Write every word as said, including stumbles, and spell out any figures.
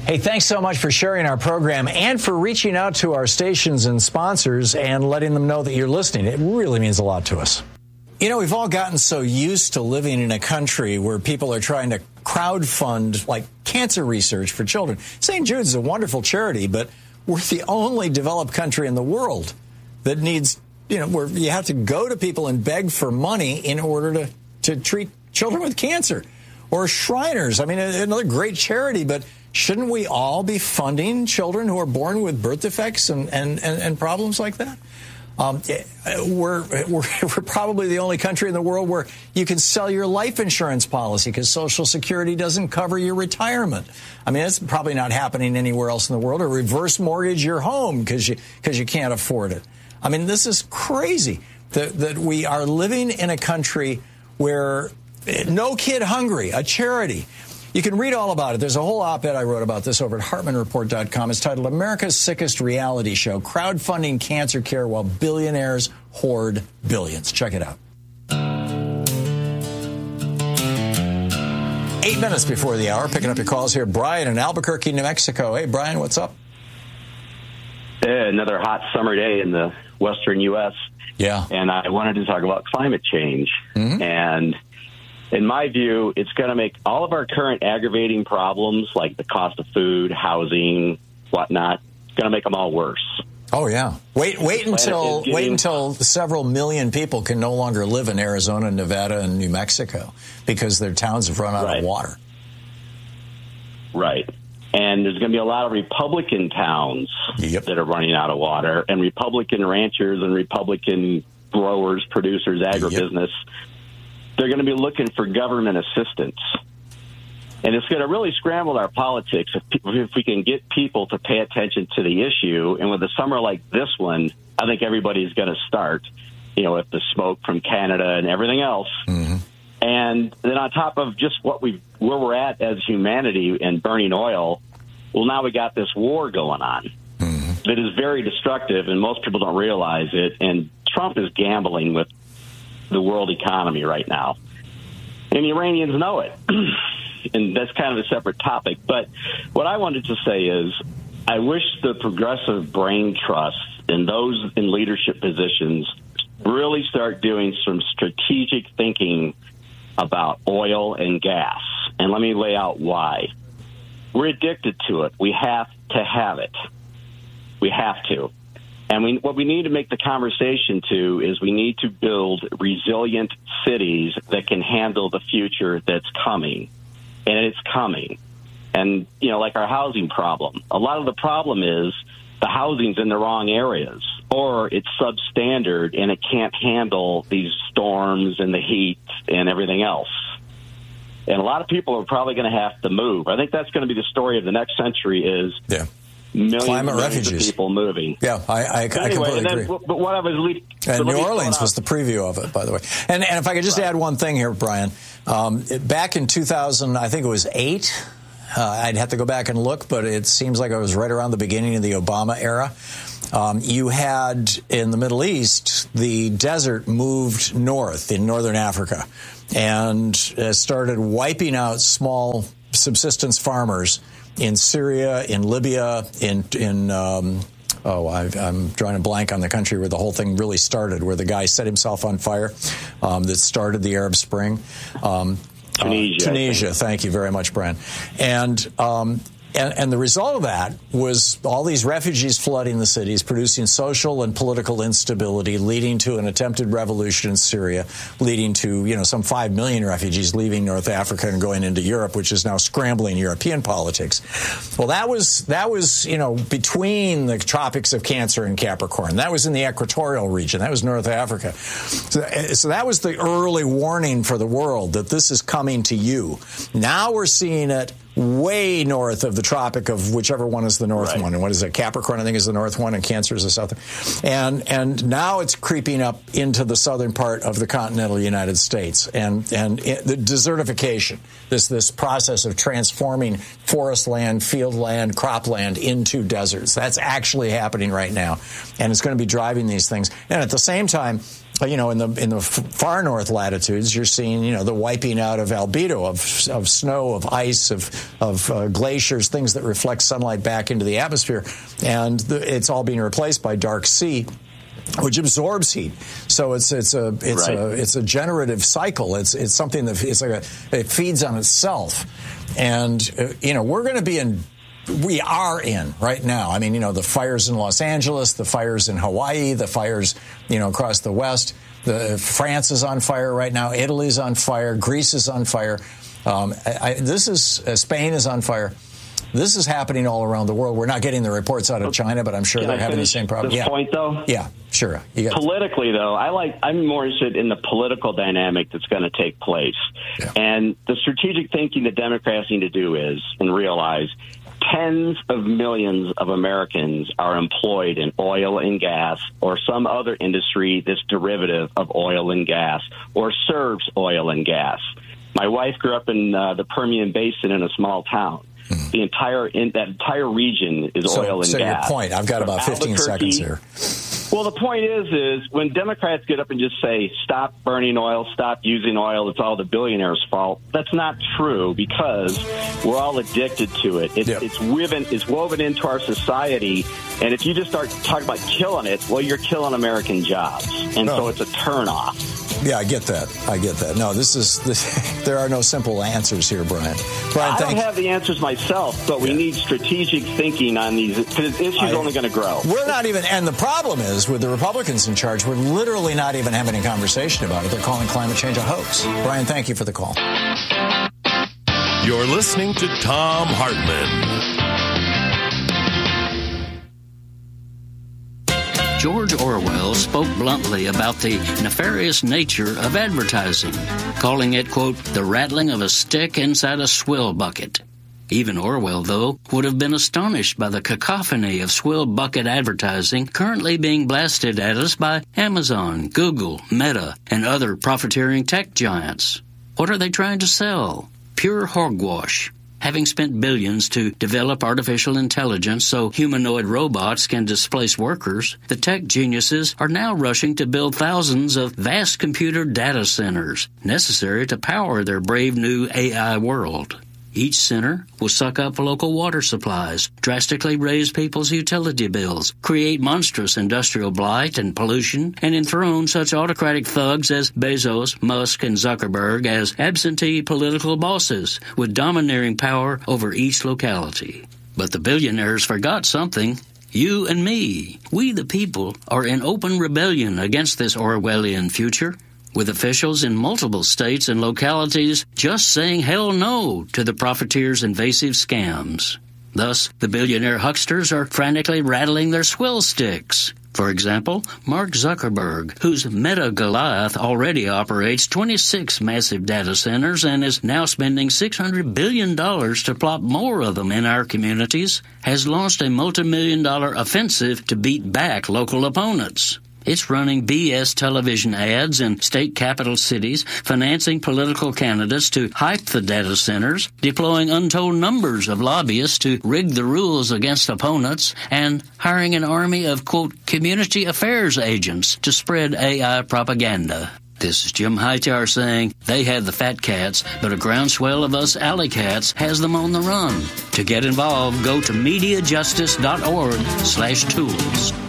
Hey, thanks so much for sharing our program and for reaching out to our stations and sponsors and letting them know that you're listening. It really means a lot to us. You know, we've all gotten so used to living in a country where people are trying to crowdfund, like, cancer research for children. Saint Jude's is a wonderful charity, but we're the only developed country in the world that needs, you know, where you have to go to people and beg for money in order to, to treat children with cancer. Or Shriners, I mean, another great charity, but shouldn't we all be funding children who are born with birth defects and, and, and, and problems like that? Um, we're, we're, we're probably the only country in the world where you can sell your life insurance policy because Social Security doesn't cover your retirement. I mean, it's probably not happening anywhere else in the world. Or reverse mortgage your home because you, because you can't afford it. I mean, this is crazy that, that we are living in a country where No Kid Hungry, a charity. You can read all about it. There's a whole op-ed I wrote about this over at Hartman Report dot com. It's titled America's Sickest Reality Show, Crowdfunding Cancer Care While Billionaires Hoard Billions. Check it out. Eight minutes before the hour, picking up your calls here. Brian in Albuquerque, New Mexico. Hey, Brian, what's up? Yeah, another hot summer day in the western U S Yeah. And I wanted to talk about climate change. Mm-hmm. And in my view, it's going to make all of our current aggravating problems, like the cost of food, housing, whatnot, going to make them all worse. Oh, yeah. Wait wait until getting, wait until several million people can no longer live in Arizona, Nevada, and New Mexico because their towns have run out right. of water. Right. And there's going to be a lot of Republican towns yep. that are running out of water, and Republican ranchers and Republican growers, producers, agribusiness. Yep. They're going to be looking for government assistance. And it's going to really scramble our politics if, if we can get people to pay attention to the issue. And with a summer like this one, I think everybody's going to start, you know, with the smoke from Canada and everything else. Mm-hmm. And then on top of just what we where we're at as humanity and burning oil, well, now we got this war going on mm-hmm. that is very destructive, and most people don't realize it. And Trump is gambling with the world economy right now. And the Iranians know it. And that's kind of a separate topic. But what I wanted to say is I wish the progressive brain trust and those in leadership positions really start doing some strategic thinking about oil and gas. And let me lay out why. We're addicted to it. We have to have it. We have to. And we, what we need to make the conversation to is we need to build resilient cities that can handle the future that's coming. And it's coming. And, you know, like our housing problem. A lot of the problem is the housing's in the wrong areas, or it's substandard and it can't handle these storms and the heat and everything else. And a lot of people are probably going to have to move. I think that's going to be the story of the next century is yeah. millions, Climate millions refugees. of people moving. Yeah, I, I, anyway, I completely then, agree. But what I was leading, and New Orleans was the preview of it, by the way. And, and if I could just right. add one thing here, Brian. Um, it, back in two thousand, I think it was eight, uh, I'd have to go back and look, but it seems like it was right around the beginning of the Obama era. Um, you had, in the Middle East, the desert moved north in northern Africa and uh, started wiping out small subsistence farmers in Syria, in Libya, in in um, oh, I, I'm drawing a blank on the country where the whole thing really started, where the guy set himself on fire, um, that started the Arab Spring. Um, Tunisia. Uh, Tunisia. Thank you very much, Brian. And um, And, and the result of that was all these refugees flooding the cities, producing social and political instability, leading to an attempted revolution in Syria, leading to, you know, some five million refugees leaving North Africa and going into Europe, which is now scrambling European politics. Well, that was, that was, you know, between the tropics of Cancer and Capricorn. That was in the equatorial region. That was North Africa. So, so that was the early warning for the world that this is coming to you. Now we're seeing it way north of the tropic of whichever one is the north right. one. And what is it? Capricorn, I think, is the north one, and Cancer is the south. And and now it's creeping up into the southern part of the continental United States. And and it, the desertification, this this process of transforming forest land, field land, cropland into deserts. That's actually happening right now. And it's going to be driving these things. And at the same time, you know, in the in the far north latitudes, you're seeing, you know, the wiping out of albedo, of of snow, of ice, of of uh, glaciers, things that reflect sunlight back into the atmosphere, and the, it's all being replaced by dark sea, which absorbs heat. So it's it's a it's right. a it's a generative cycle. It's it's something that it's like a, it feeds on itself, and uh, you know, we're going to be in. We are in right now. I mean, you know, the fires in Los Angeles, the fires in Hawaii, the fires, you know, across the West. The France is on fire right now. Italy's on fire. Greece is on fire. Um, I, I, this is uh, Spain is on fire. This is happening all around the world. We're not getting the reports out of China, but I'm sure Can they're I having the same problem. This yeah. point, though. Yeah, sure. You got Politically, though, I like. I'm more interested in the political dynamic that's going to take place, yeah. and the strategic thinking that Democrats need to do is and realize. Tens of millions of Americans are employed in oil and gas or some other industry that's derivative of oil and gas or serves oil and gas. My wife grew up in uh, the Permian Basin in a small town. Mm-hmm. The entire in, that entire region is so, oil and so gas. So your point, I've got From about fifteen seconds here. Well, the point is, is when Democrats get up and just say, stop burning oil, stop using oil, it's all the billionaires' fault. That's not true because we're all addicted to it. It's, yep. it's, woven, it's woven into our society. And if you just start talking about killing it, well, you're killing American jobs. And no. so it's a turnoff. Yeah, I get that. I get that. No, this is this, there are no simple answers here, Brian. Brian, I thank don't have the answers myself, but we yeah. need strategic thinking on these because the issue's I, only going to grow. We're not even, and the problem is with the Republicans in charge, we're literally not even having a conversation about it. They're calling climate change a hoax. Brian, thank you for the call. You're listening to Thom Hartmann. George Orwell spoke bluntly about the nefarious nature of advertising, calling it, quote, the rattling of a stick inside a swill bucket. Even Orwell, though, would have been astonished by the cacophony of swill bucket advertising currently being blasted at us by Amazon, Google, Meta, and other profiteering tech giants. What are they trying to sell? Pure hogwash. Having spent billions to develop artificial intelligence so humanoid robots can displace workers, the tech geniuses are now rushing to build thousands of vast computer data centers necessary to power their brave new A I world. Each center will suck up local water supplies, drastically raise people's utility bills, create monstrous industrial blight and pollution, and enthrone such autocratic thugs as Bezos, Musk, and Zuckerberg as absentee political bosses with domineering power over each locality. But the billionaires forgot something. You and me, we the people, are in open rebellion against this Orwellian future, with officials in multiple states and localities just saying hell no to the profiteers' invasive scams. Thus, the billionaire hucksters are frantically rattling their swill sticks. For example, Mark Zuckerberg, whose Meta Goliath already operates twenty-six massive data centers and is now spending six hundred billion dollars to plop more of them in our communities, has launched a multi-million dollar offensive to beat back local opponents. It's running B S television ads in state capital cities, financing political candidates to hype the data centers, deploying untold numbers of lobbyists to rig the rules against opponents, and hiring an army of, quote, community affairs agents to spread A I propaganda. This is Jim Hightower saying they have the fat cats, but a groundswell of us alley cats has them on the run. To get involved, go to MediaJustice.org slash tools.